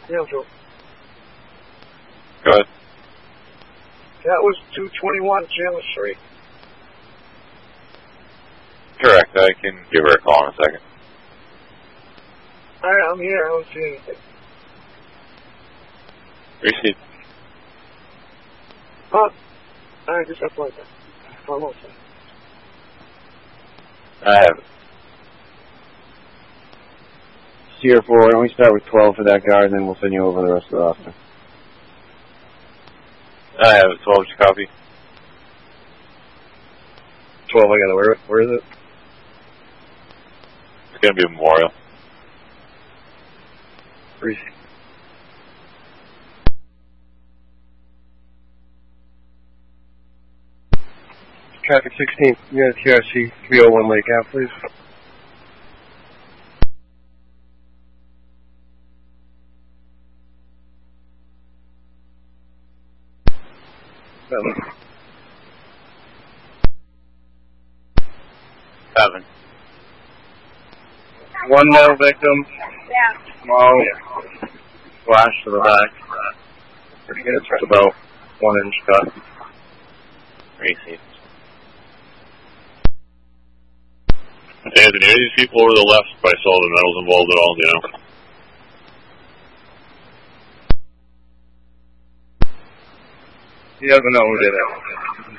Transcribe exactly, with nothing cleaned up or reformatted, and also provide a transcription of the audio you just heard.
Yeah, Joe. Go ahead. That was two twenty-one Chandler Street. Correct. I can give her a call in a second. Alright, I'm here. I don't see anything. Receipt. Oh, alright, just up like that. Almost. I have it. Sierra four, why don't we start with twelve for that guard, and then we'll send you over the rest of the roster. I have it. twelve, just copy. twelve, I gotta wear it. Where is it? It's going to be Memorial. Receipt. Traffic sixteen, you got T R C three oh one Lake Ave, please. Seven. Seven. One more victim. Yeah. Small. Yeah. Flash to the back. Pretty good. It's about one inch cut. Receipt. Anthony, are these people over the left by Sullivan Metals involved at all, do you know? He doesn't know who did it.